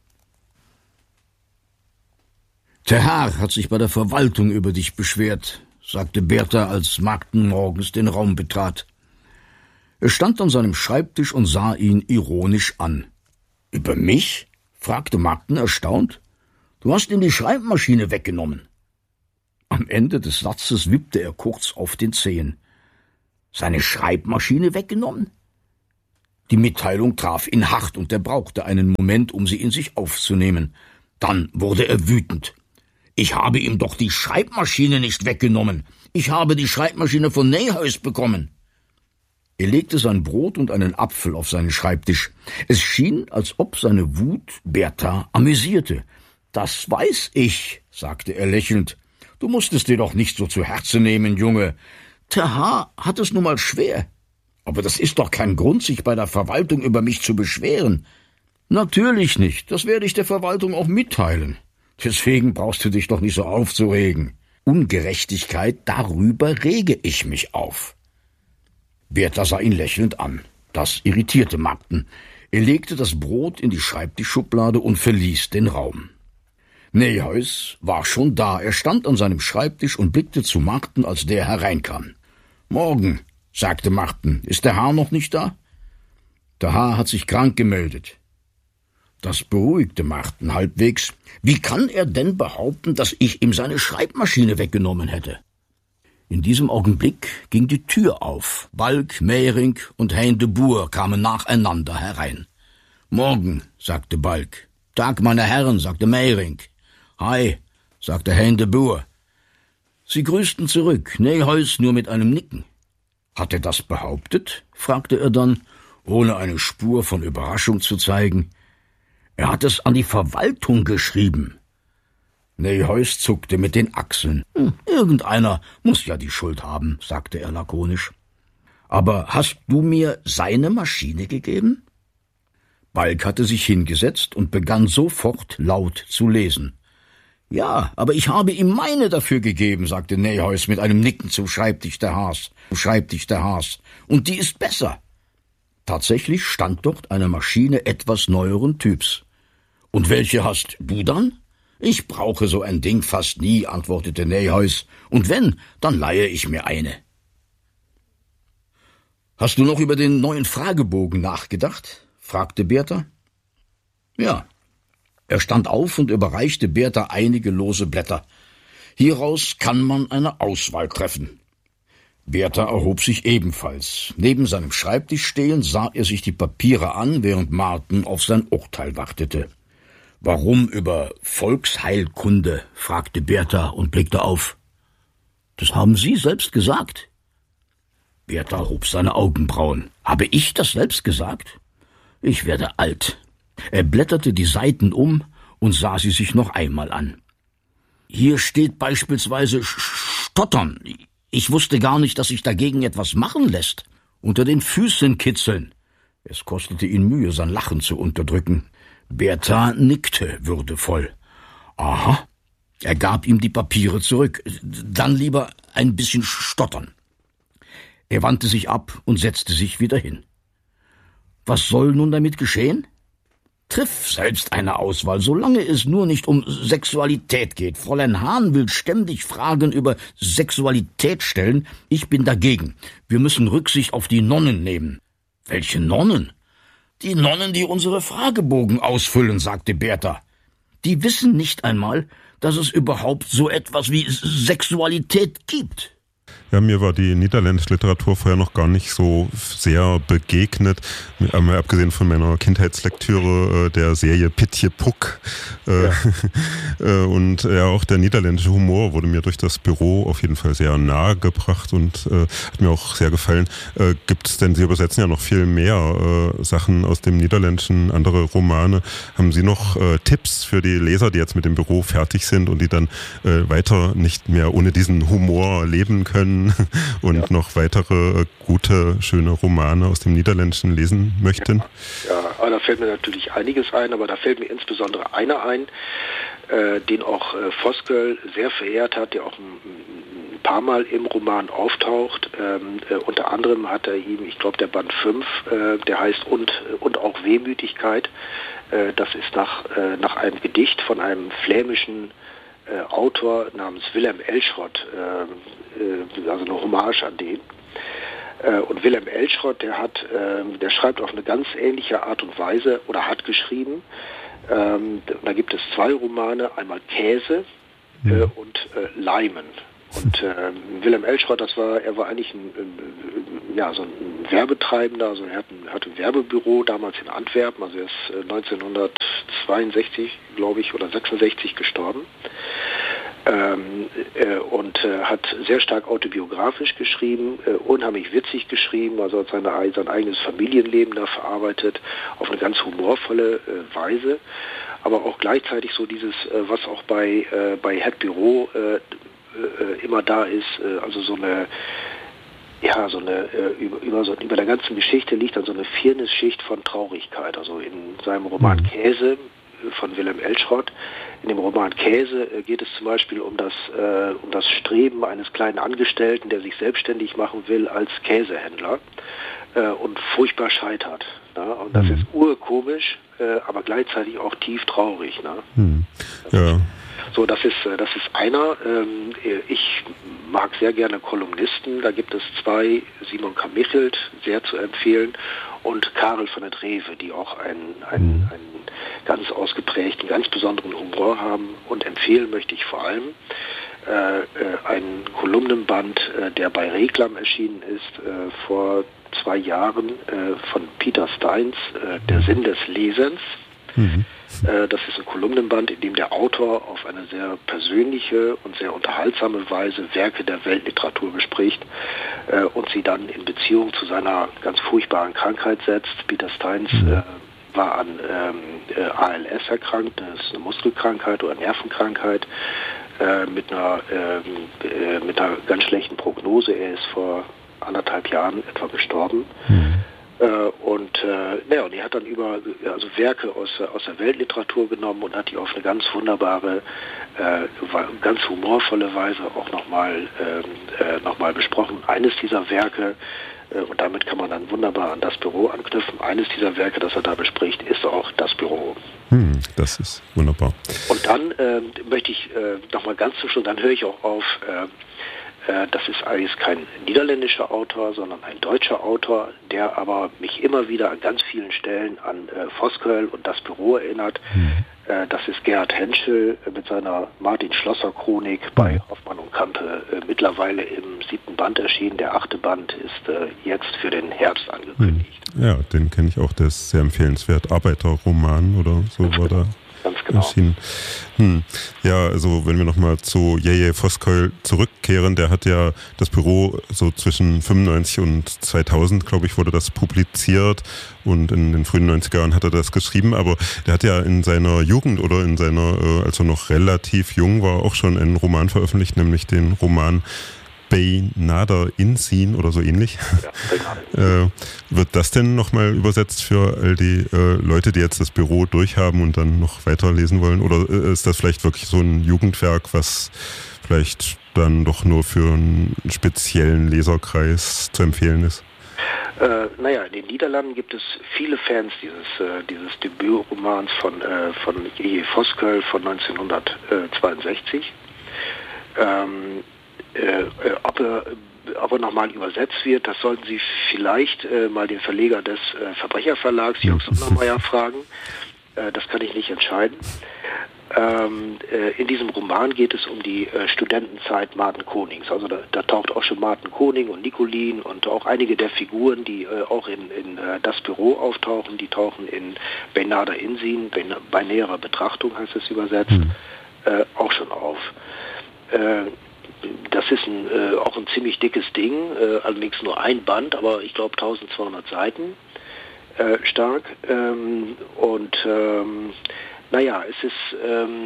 »Der Herr hat sich bei der Verwaltung über dich beschwert«, sagte Bertha, als Marten morgens den Raum betrat. Er stand an seinem Schreibtisch und sah ihn ironisch an. »Über mich?« fragte Marten erstaunt. »Du hast ihm die Schreibmaschine weggenommen.« Am Ende des Satzes wippte er kurz auf den Zehen. »Seine Schreibmaschine weggenommen?« Die Mitteilung traf ihn hart und er brauchte einen Moment, um sie in sich aufzunehmen. Dann wurde er wütend. »Ich habe ihm doch die Schreibmaschine nicht weggenommen. Ich habe die Schreibmaschine von Neyhuis bekommen.« Er legte sein Brot und einen Apfel auf seinen Schreibtisch. Es schien, als ob seine Wut Bertha amüsierte. »Das weiß ich«, sagte er lächelnd. »Du musst es dir doch nicht so zu Herzen nehmen, Junge. Terha hat es nun mal schwer. Aber das ist doch kein Grund, sich bei der Verwaltung über mich zu beschweren.« »Natürlich nicht, das werde ich der Verwaltung auch mitteilen. Deswegen brauchst du dich doch nicht so aufzuregen. Ungerechtigkeit, darüber rege ich mich auf.« Bertha sah ihn lächelnd an. Das irritierte Marten. Er legte das Brot in die Schreibtischschublade und verließ den Raum. Neyhuis war schon da. Er stand an seinem Schreibtisch und blickte zu Marten, als der hereinkam. »Morgen«, sagte Marten. »Ist der Herr noch nicht da?« »Der Herr hat sich krank gemeldet.« Das beruhigte Marten halbwegs. Wie kann er denn behaupten, dass ich ihm seine Schreibmaschine weggenommen hätte? In diesem Augenblick ging die Tür auf. Balk, Meyring und Hein de Boer kamen nacheinander herein. »Morgen«, sagte Balk. »Tag, meine Herren«, sagte Meyring. »Hi«, sagte Hein de Boer. Sie grüßten zurück, Neyhuis nur mit einem Nicken. »Hat er das behauptet?« fragte er dann, ohne eine Spur von Überraschung zu zeigen. »Er hat es an die Verwaltung geschrieben.« Neyhuis zuckte mit den Achseln. »Irgendeiner muss ja die Schuld haben«, sagte er lakonisch. »Aber hast du mir seine Maschine gegeben?« Balk hatte sich hingesetzt und begann sofort laut zu lesen. »Ja, aber ich habe ihm meine dafür gegeben«, sagte Neyhuis mit einem Nicken zum Schreibtisch der Haas. »Und die ist besser.« Tatsächlich stand dort eine Maschine etwas neueren Typs. »Und welche hast du dann?« »Ich brauche so ein Ding fast nie«, antwortete Neyhuis. »Und wenn, dann leihe ich mir eine.« »Hast du noch über den neuen Fragebogen nachgedacht?« fragte Bertha. »Ja.« Er stand auf und überreichte Bertha einige lose Blätter. »Hieraus kann man eine Auswahl treffen.« Bertha erhob sich ebenfalls. Neben seinem Schreibtisch stehend sah er sich die Papiere an, während Marten auf sein Urteil wartete. »Warum über Volksheilkunde?« fragte Bertha und blickte auf. »Das haben Sie selbst gesagt.« Bertha hob seine Augenbrauen. »Habe ich das selbst gesagt? Ich werde alt.« Er blätterte die Seiten um und sah sie sich noch einmal an. »Hier steht beispielsweise Stottern. Ich wusste gar nicht, dass sich dagegen etwas machen lässt. Unter den Füßen kitzeln.« Es kostete ihn Mühe, sein Lachen zu unterdrücken. Bertha nickte würdevoll. »Aha.« Er gab ihm die Papiere zurück. »Dann lieber ein bisschen stottern.« Er wandte sich ab und setzte sich wieder hin. »Was soll nun damit geschehen?« »Triff selbst eine Auswahl, solange es nur nicht um Sexualität geht. Fräulein Hahn will ständig Fragen über Sexualität stellen. Ich bin dagegen. Wir müssen Rücksicht auf die Nonnen nehmen.« »Welche Nonnen?« »Die Nonnen, die unsere Fragebogen ausfüllen«, sagte Bertha. »Die wissen nicht einmal, dass es überhaupt so etwas wie Sexualität gibt.« Ja, mir war die niederländische Literatur vorher noch gar nicht so sehr begegnet, mal abgesehen von meiner Kindheitslektüre der Serie Pietje Puk. Und ja, auch der niederländische Humor wurde mir durch das Büro auf jeden Fall sehr nahe gebracht und hat mir auch sehr gefallen. Gibt es denn, Sie übersetzen ja noch viel mehr Sachen aus dem Niederländischen, andere Romane. Haben Sie noch Tipps für die Leser, die jetzt mit dem Büro fertig sind und die dann weiter nicht mehr ohne diesen Humor leben können und noch weitere gute, schöne Romane aus dem Niederländischen lesen möchten? Ja, da fällt mir natürlich einiges ein, aber da fällt mir insbesondere einer ein, den auch Voskuil sehr verehrt hat, der auch ein paar Mal im Roman auftaucht. Unter anderem hat er ihm, ich glaube der Band 5, der heißt und auch Wehmütigkeit. Das ist nach einem Gedicht von einem flämischen Autor namens Willem Elschrot, also eine Hommage an den. Und Willem Elschrot, der schreibt auf eine ganz ähnliche Art und Weise oder hat geschrieben. Da gibt es zwei Romane, einmal Käse und Leimen. Und Willem Elschrot, er war eigentlich so ein Werbetreibender, also er hatte ein Werbebüro damals in Antwerpen, also er ist 1962, glaube ich, oder 66 gestorben. Und hat sehr stark autobiografisch geschrieben, unheimlich witzig geschrieben, also hat sein eigenes Familienleben da verarbeitet, auf eine ganz humorvolle Weise, aber auch gleichzeitig so dieses, was auch bei Het Bureau immer da ist, also über der ganzen Geschichte liegt dann so eine Firnisschicht von Traurigkeit, also in seinem Roman Käse von Willem Elschrot. In dem Roman Käse geht es zum Beispiel um das Streben eines kleinen Angestellten, der sich selbstständig machen will als Käsehändler und furchtbar scheitert. Ne? Und das ist urkomisch, aber gleichzeitig auch tief traurig. Ne? Ja. So, das ist einer. Ich mag sehr gerne Kolumnisten. Da gibt es zwei, Simon Kamichelt, sehr zu empfehlen, und Karel van der Drewe, die auch einen ganz ausgeprägten, ganz besonderen Humor haben. Und empfehlen möchte ich vor allem einen Kolumnenband, der bei Reklam erschienen ist, vor 2 Jahren, von Peter Steins, Der Sinn des Lesens. Das ist ein Kolumnenband, in dem der Autor auf eine sehr persönliche und sehr unterhaltsame Weise Werke der Weltliteratur bespricht und sie dann in Beziehung zu seiner ganz furchtbaren Krankheit setzt. Peter Steins war an ALS erkrankt, das ist eine Muskelkrankheit oder Nervenkrankheit, mit einer ganz schlechten Prognose. Er ist vor 1,5 Jahren etwa gestorben. Und er hat dann Werke aus der Weltliteratur genommen und hat die auf eine ganz wunderbare, ganz humorvolle Weise auch nochmal besprochen. Eines dieser Werke, und damit kann man dann wunderbar an Das Büro anknüpfen, eines dieser Werke, das er da bespricht, ist auch Das Büro. Das ist wunderbar. Und dann möchte ich nochmal ganz zum Schluss, dann höre ich auch auf, das ist eigentlich kein niederländischer Autor, sondern ein deutscher Autor, der aber mich immer wieder an ganz vielen Stellen an Voskuil und Das Büro erinnert. Das ist Gerhard Henschel mit seiner Martin-Schlosser-Chronik bei Hoffmann und Campe, mittlerweile im 7. Band erschienen. Der 8. Band ist jetzt für den Herbst angekündigt. Ja, den kenne ich auch, der ist sehr empfehlenswert. Arbeiterroman oder so war da. Ganz genau. Erschienen. Ja, also wenn wir nochmal zu J.J. Voskuil zurückkehren, der hat ja Das Büro so zwischen 95 und 2000, glaube ich, wurde das publiziert und in den frühen 90er Jahren hat er das geschrieben, aber der hat ja in seiner Jugend oder als er noch relativ jung war, auch schon einen Roman veröffentlicht, nämlich den Roman Beinader Inzien oder so ähnlich. Ja, wird das denn nochmal übersetzt für all die Leute, die jetzt Das Büro durchhaben und dann noch weiterlesen wollen? Oder ist das vielleicht wirklich so ein Jugendwerk, was vielleicht dann doch nur für einen speziellen Leserkreis zu empfehlen ist? In den Niederlanden gibt es viele Fans dieses Debütromans von J.J. Voskuil von 1962. Ob er nochmal übersetzt wird, das sollten Sie vielleicht mal den Verleger des Verbrecherverlags, Jörg Sondermeier, fragen. Das kann ich nicht entscheiden. In diesem Roman geht es um die Studentenzeit Martin Konings. Also da taucht auch schon Martin Koning und Nicolin und auch einige der Figuren, die auch in das Büro auftauchen, die tauchen in Bernarda Insin, bei näherer Betrachtung heißt es übersetzt, auch schon auf. Das ist auch ein ziemlich dickes Ding, allerdings nur ein Band, aber ich glaube 1200 Seiten stark. Naja, es ist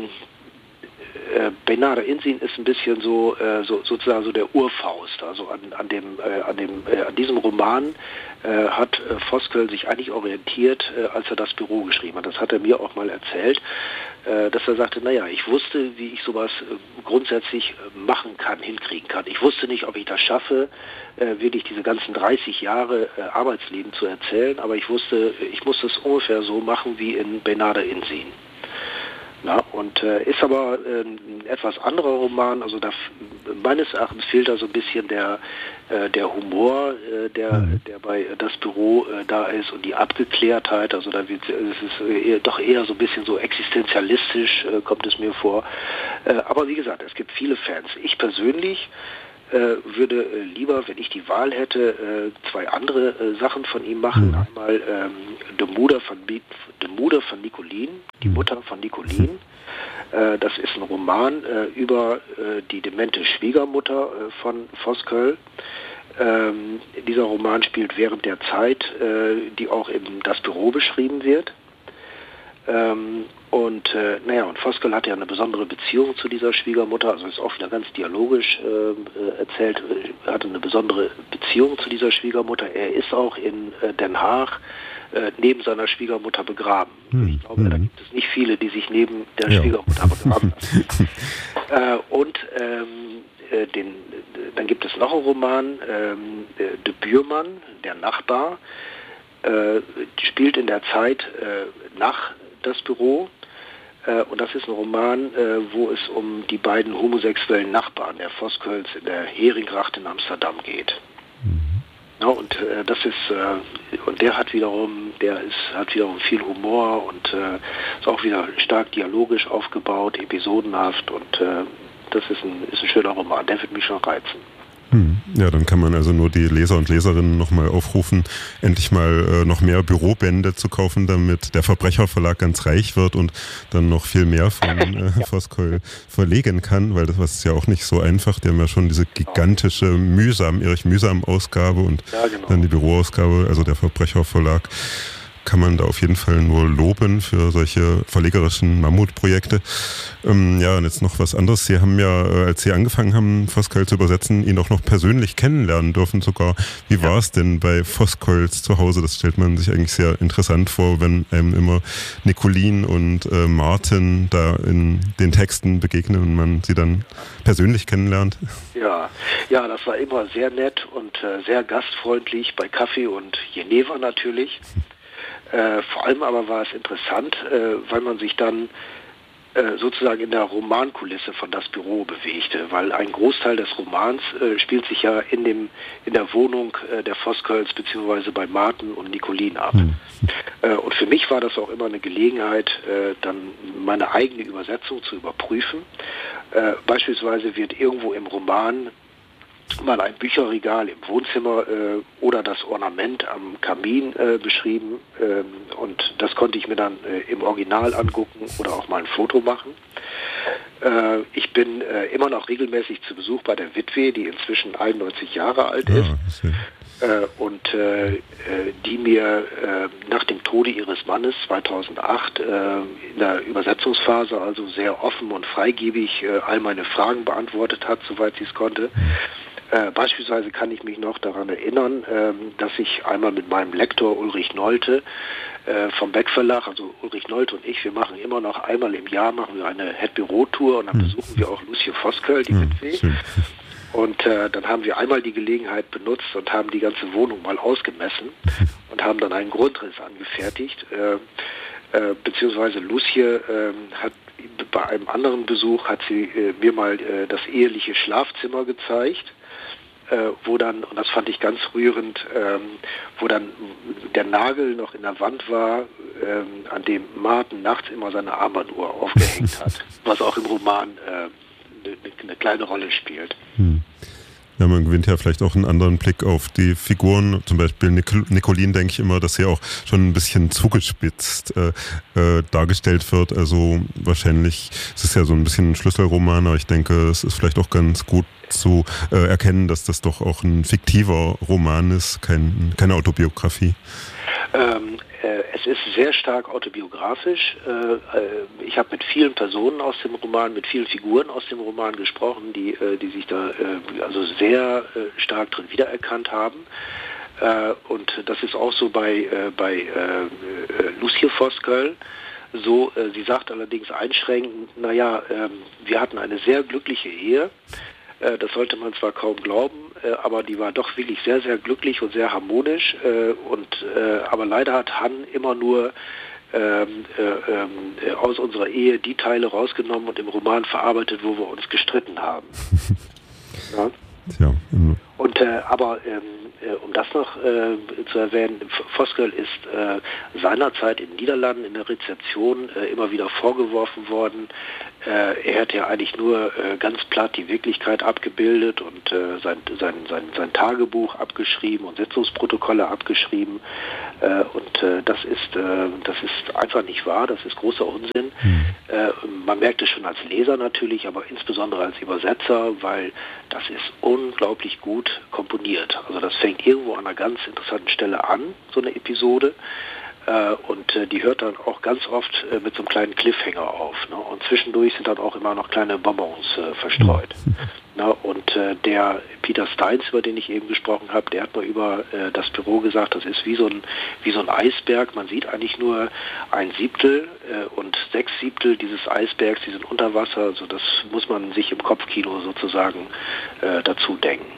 Bernarda Insin ist ein bisschen sozusagen so der Urfaust. Also an diesem Roman hat Voskuil sich eigentlich orientiert, als er das Büro geschrieben hat. Das hat er mir auch mal erzählt, dass er sagte, naja, ich wusste, wie ich sowas grundsätzlich machen kann, hinkriegen kann. Ich wusste nicht, ob ich das schaffe, wirklich diese ganzen 30 Jahre Arbeitsleben zu erzählen, aber ich wusste, ich muss es ungefähr so machen wie in Bernarda Insin. Ja, und ist aber ein etwas anderer Roman, also meines Erachtens fehlt da so ein bisschen der Humor, der bei das Büro da ist und die Abgeklärtheit, also es ist doch eher so ein bisschen so existenzialistisch, kommt es mir vor. Aber wie gesagt, es gibt viele Fans. Ich persönlich würde lieber, wenn ich die Wahl hätte, zwei andere Sachen von ihm machen. Einmal de Moeder van Nicolien, die Mutter von Nicolien. Das ist ein Roman über die demente Schwiegermutter von Voskuil. Dieser Roman spielt während der Zeit, die auch in das Büro beschrieben wird. Und Voskuil hat ja eine besondere Beziehung zu dieser Schwiegermutter, also ist auch wieder ganz dialogisch erzählt, hatte eine besondere Beziehung zu dieser Schwiegermutter. Er ist auch in Den Haag neben seiner Schwiegermutter begraben. Ich glaube, da gibt es nicht viele, die sich neben der Schwiegermutter begraben lassen. Dann gibt es noch einen Roman, De Buurman, der Nachbar, spielt in der Zeit nach das Büro, und das ist ein Roman, wo es um die beiden homosexuellen Nachbarn der Voskuils in der Heringracht in Amsterdam geht. Ja, und der hat wiederum viel Humor und ist auch wieder stark dialogisch aufgebaut, episodenhaft, und das ist ein schöner Roman, der wird mich schon reizen. Ja, dann kann man also nur die Leser und Leserinnen nochmal aufrufen, endlich mal noch mehr Bürobände zu kaufen, damit der Verbrecherverlag ganz reich wird und dann noch viel mehr von Voskuil verlegen kann, weil das ist ja auch nicht so einfach. Die haben ja schon diese gigantische Erich Mühsam Ausgabe und dann die Büroausgabe, also der Verbrecherverlag. Kann man da auf jeden Fall nur loben für solche verlegerischen Mammutprojekte. Und jetzt noch was anderes. Sie haben ja, als Sie angefangen haben, Voskuil zu übersetzen, ihn auch noch persönlich kennenlernen dürfen sogar. Wie war es denn bei Voskuils zu Hause? Das stellt man sich eigentlich sehr interessant vor, wenn einem immer Nicolin und Martin da in den Texten begegnen und man sie dann persönlich kennenlernt. Ja, das war immer sehr nett und sehr gastfreundlich bei Kaffee und Jenever natürlich. Vor allem aber war es interessant, weil man sich dann sozusagen in der Romankulisse von das Büro bewegte, weil ein Großteil des Romans spielt sich ja in der Wohnung der Voskuils beziehungsweise bei Martin und Nicolin ab. Und für mich war das auch immer eine Gelegenheit, dann meine eigene Übersetzung zu überprüfen. Beispielsweise wird irgendwo im Roman mal ein Bücherregal im Wohnzimmer oder das Ornament am Kamin beschrieben, und das konnte ich mir dann im Original angucken oder auch mal ein Foto machen. Ich bin immer noch regelmäßig zu Besuch bei der Witwe, die inzwischen 91 Jahre alt ist, und die mir nach dem Tode ihres Mannes 2008 in der Übersetzungsphase also sehr offen und freigebig all meine Fragen beantwortet hat, soweit sie es konnte. Beispielsweise kann ich mich noch daran erinnern, dass ich einmal mit meinem Lektor Ulrich Nolte vom Beck Verlag, also Ulrich Nolte und ich, wir machen immer noch einmal im Jahr eine Het-Büro-Tour, und dann besuchen wir auch Lucie Voskuil, die Witwe. Und dann haben wir einmal die Gelegenheit benutzt und haben die ganze Wohnung mal ausgemessen und haben dann einen Grundriss angefertigt. Beziehungsweise Lucie hat bei einem anderen Besuch hat sie mir mal das eheliche Schlafzimmer gezeigt. wo dann, und das fand ich ganz rührend, wo dann der Nagel noch in der Wand war, an dem Martin nachts immer seine Armbanduhr aufgehängt hat, was auch im Roman eine kleine Rolle spielt. Ja, man gewinnt ja vielleicht auch einen anderen Blick auf die Figuren. Zum Beispiel Nicolene, denke ich immer, dass sie auch schon ein bisschen zugespitzt dargestellt wird. Also wahrscheinlich, es ist ja so ein bisschen ein Schlüsselroman, aber ich denke, es ist vielleicht auch ganz gut zu erkennen, dass das doch auch ein fiktiver Roman ist, keine Autobiografie. Es ist sehr stark autobiografisch. Ich habe mit vielen Personen aus dem Roman, mit vielen Figuren aus dem Roman gesprochen, die sich da also sehr stark drin wiedererkannt haben. Und das ist auch so bei Lucie Voskuil. So, sie sagt allerdings einschränkend, wir hatten eine sehr glückliche Ehe. Das sollte man zwar kaum glauben, aber die war doch wirklich sehr, sehr glücklich und sehr harmonisch. Aber leider hat Han immer nur aus unserer Ehe die Teile rausgenommen und im Roman verarbeitet, wo wir uns gestritten haben. Ja? Ja. Aber um das noch zu erwähnen, Voskuil ist seinerzeit in den Niederlanden in der Rezeption immer wieder vorgeworfen worden, er hätte ja eigentlich nur ganz platt die Wirklichkeit abgebildet und sein Tagebuch abgeschrieben und Sitzungsprotokolle abgeschrieben. Das ist einfach nicht wahr, das ist großer Unsinn. Man merkt es schon als Leser natürlich, aber insbesondere als Übersetzer, weil das ist unglaublich gut komponiert. Also das fängt irgendwo an einer ganz interessanten Stelle an, so eine Episode. Und die hört dann auch ganz oft mit so einem kleinen Cliffhanger auf. Ne? Und zwischendurch sind dann auch immer noch kleine Bonbons verstreut. Ne? Und der Peter Steins, über den ich eben gesprochen habe, der hat mal über das Büro gesagt, das ist wie so ein Eisberg. Man sieht eigentlich nur 1/7 und 6/7 dieses Eisbergs, die sind unter Wasser. Also das muss man sich im Kopfkino sozusagen dazu denken.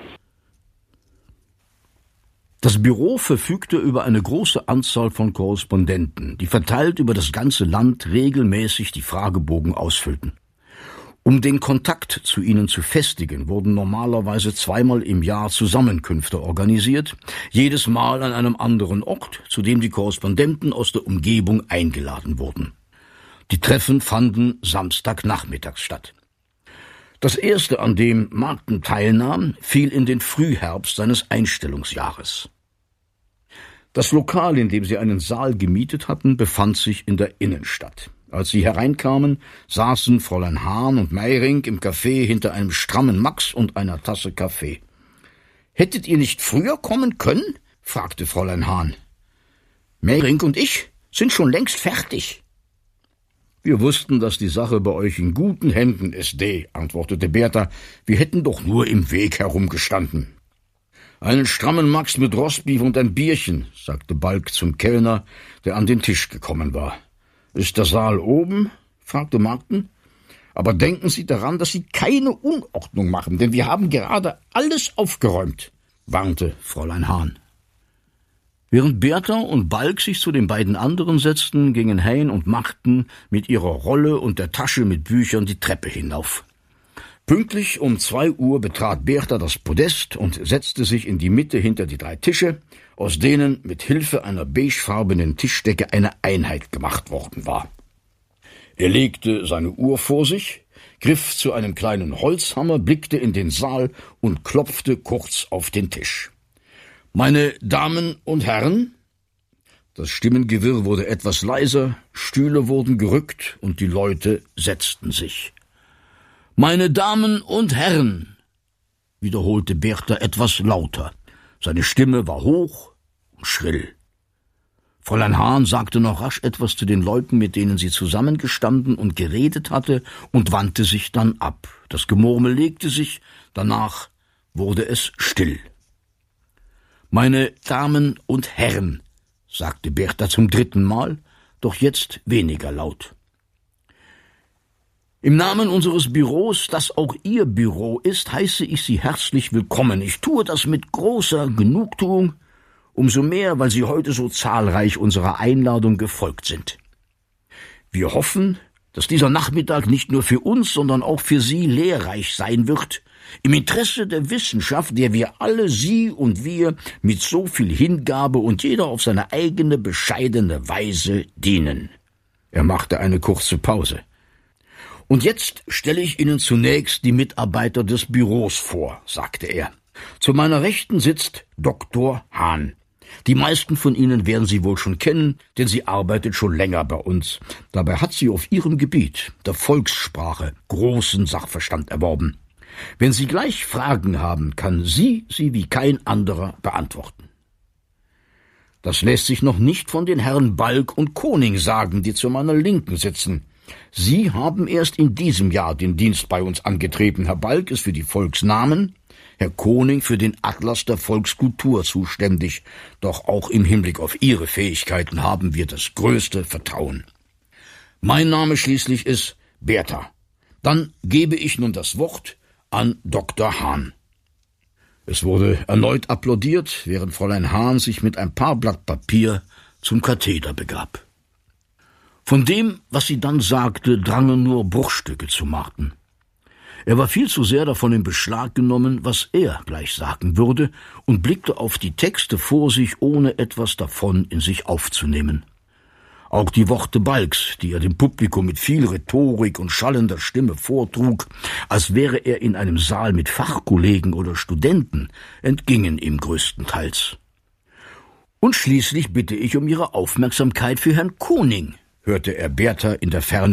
Das Büro verfügte über eine große Anzahl von Korrespondenten, die verteilt über das ganze Land regelmäßig die Fragebogen ausfüllten. Um den Kontakt zu ihnen zu festigen, wurden normalerweise 2-mal im Jahr Zusammenkünfte organisiert, jedes Mal an einem anderen Ort, zu dem die Korrespondenten aus der Umgebung eingeladen wurden. Die Treffen fanden Samstagnachmittags statt. Das erste, an dem Martin teilnahm, fiel in den Frühherbst seines Einstellungsjahres. Das Lokal, in dem sie einen Saal gemietet hatten, befand sich in der Innenstadt. Als sie hereinkamen, saßen Fräulein Hahn und Meiring im Café hinter einem strammen Max und einer Tasse Kaffee. »Hättet ihr nicht früher kommen können?« fragte Fräulein Hahn. »Meiring und ich sind schon längst fertig.« »Wir wussten, dass die Sache bei euch in guten Händen ist, antwortete Bertha. »Wir hätten doch nur im Weg herumgestanden.« »Einen strammen Max mit Rostbeef und ein Bierchen«, sagte Balk zum Kellner, der an den Tisch gekommen war. »Ist der Saal oben?« fragte Martin. »Aber denken Sie daran, dass Sie keine Unordnung machen, denn wir haben gerade alles aufgeräumt«, warnte Fräulein Hahn. Während Bertha und Balk sich zu den beiden anderen setzten, gingen Hein und Martin mit ihrer Rolle und der Tasche mit Büchern die Treppe hinauf. Pünktlich um 2 Uhr betrat Bertha das Podest und setzte sich in die Mitte hinter die 3 Tische, aus denen mit Hilfe einer beigefarbenen Tischdecke eine Einheit gemacht worden war. Er legte seine Uhr vor sich, griff zu einem kleinen Holzhammer, blickte in den Saal und klopfte kurz auf den Tisch. »Meine Damen und Herren«, das Stimmengewirr wurde etwas leiser, Stühle wurden gerückt und die Leute setzten sich. »Meine Damen und Herren«, wiederholte Bertha etwas lauter. Seine Stimme war hoch und schrill. Fräulein Hahn sagte noch rasch etwas zu den Leuten, mit denen sie zusammengestanden und geredet hatte, und wandte sich dann ab. Das Gemurmel legte sich, danach wurde es still. »Meine Damen und Herren«, sagte Bertha zum 3. Mal, doch jetzt weniger laut. »Im Namen unseres Büros, das auch Ihr Büro ist, heiße ich Sie herzlich willkommen. Ich tue das mit großer Genugtuung, umso mehr, weil Sie heute so zahlreich unserer Einladung gefolgt sind. Wir hoffen, dass dieser Nachmittag nicht nur für uns, sondern auch für Sie lehrreich sein wird. im Interesse der Wissenschaft, der wir alle, Sie und wir, mit so viel Hingabe und jeder auf seine eigene bescheidene Weise dienen. Er machte eine kurze Pause. Und jetzt stelle ich Ihnen zunächst die Mitarbeiter des Büros vor, sagte er. Zu meiner Rechten sitzt Dr. Hahn. Die meisten von Ihnen werden sie wohl schon kennen, denn sie arbeitet schon länger bei uns. Dabei hat sie auf ihrem Gebiet, der Volkssprache, großen Sachverstand erworben. Wenn Sie gleich Fragen haben, kann sie wie kein anderer beantworten. Das lässt sich noch nicht von den Herren Balk und Koning sagen, die zu meiner Linken sitzen. Sie haben erst in diesem Jahr den Dienst bei uns angetreten. Herr Balk ist für die Volksnamen, Herr Koning für den Atlas der Volkskultur zuständig. Doch auch im Hinblick auf Ihre Fähigkeiten haben wir das größte Vertrauen. Mein Name schließlich ist Bertha. Dann gebe ich nun das Wort an Dr. Hahn. Es wurde erneut applaudiert, während Fräulein Hahn sich mit ein paar Blatt Papier zum Katheder begab. Von dem, was sie dann sagte, drangen nur Bruchstücke zu Marten. Er war viel zu sehr davon in Beschlag genommen, was er gleich sagen würde, und blickte auf die Texte vor sich, ohne etwas davon in sich aufzunehmen. Auch die Worte Balks, die er dem Publikum mit viel Rhetorik und schallender Stimme vortrug, als wäre er in einem Saal mit Fachkollegen oder Studenten, entgingen ihm größtenteils. Und schließlich bitte ich um Ihre Aufmerksamkeit für Herrn Koning, hörte er Bertha in der Ferne